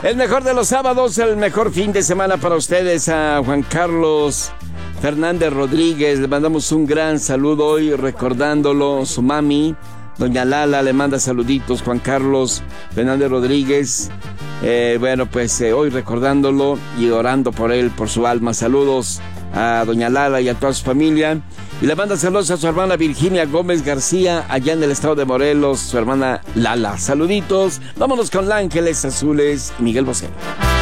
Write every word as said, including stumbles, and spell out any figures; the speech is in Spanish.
El mejor de los sábados, el mejor fin de semana para ustedes. A Juan Carlos Fernández Rodríguez le mandamos un gran saludo hoy, recordándolo. Su mami, doña Lala, le manda saluditos. Juan Carlos Fernández Rodríguez, eh, bueno, pues eh, hoy recordándolo y orando por él, por su alma. Saludos a doña Lala y a toda su familia. Y le manda saludos a su hermana Virginia Gómez García, allá en el estado de Morelos, su hermana Lala. Saluditos. Vámonos con Ángeles Azules y Miguel Bosé.